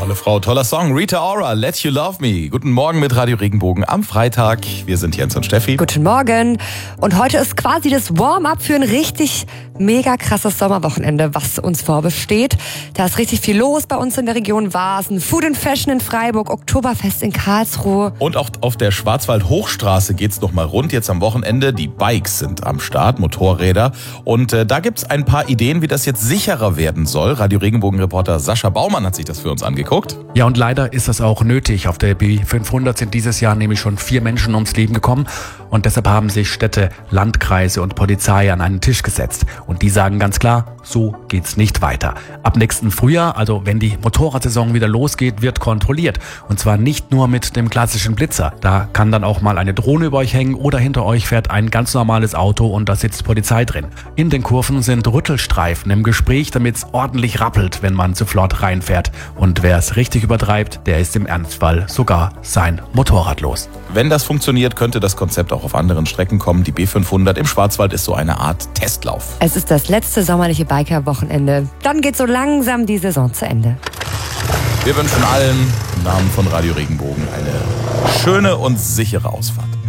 Tolle Frau, toller Song. Rita Ora, Let You Love Me. Guten Morgen mit Radio Regenbogen am Freitag. Wir sind Jens und Steffi. Guten Morgen. Und heute ist quasi das Warm-up für ein richtig mega krasses Sommerwochenende, was uns vorbesteht. Da ist richtig viel los bei uns in der Region Vasen. Food and Fashion in Freiburg, Oktoberfest in Karlsruhe. Und auch auf der Schwarzwald-Hochstraße geht's noch mal rund jetzt am Wochenende. Die Bikes sind am Start, Motorräder. Und da gibt's ein paar Ideen, wie das jetzt sicherer werden soll. Radio Regenbogen-Reporter Sascha Baumann hat sich das für uns angeguckt. Ja, und leider ist das auch nötig. Auf der B500 sind dieses Jahr nämlich schon 4 Menschen ums Leben gekommen. Und deshalb haben sich Städte, Landkreise und Polizei an einen Tisch gesetzt. Und die sagen ganz klar, so geht's nicht weiter. Ab nächsten Frühjahr, also wenn die Motorradsaison wieder losgeht, wird kontrolliert. Und zwar nicht nur mit dem klassischen Blitzer. Da kann dann auch mal eine Drohne über euch hängen oder hinter euch fährt ein ganz normales Auto und da sitzt Polizei drin. In den Kurven sind Rüttelstreifen im Gespräch, damit's ordentlich rappelt, wenn man zu flott reinfährt. Und wer es richtig übertreibt, der ist im Ernstfall sogar sein Motorrad los. Wenn das funktioniert, könnte das Konzept auch auf anderen Strecken kommen. Die B500 im Schwarzwald ist so eine Art Testlauf. Es ist das letzte sommerliche Biker-Wochenende. Dann geht so langsam die Saison zu Ende. Wir wünschen allen im Namen von Radio Regenbogen eine schöne und sichere Ausfahrt.